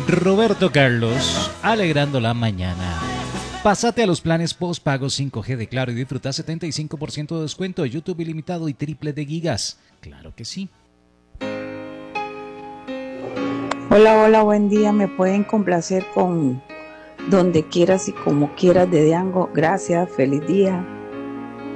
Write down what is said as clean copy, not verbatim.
Roberto Carlos, alegrando la mañana. Pásate a los planes postpago 5G de Claro y disfruta 75% de descuento, YouTube ilimitado y triple de gigas. Claro que sí. Hola, hola, buen día. ¿Me pueden complacer con Donde quieras y como quieras de Diango? Gracias, feliz día.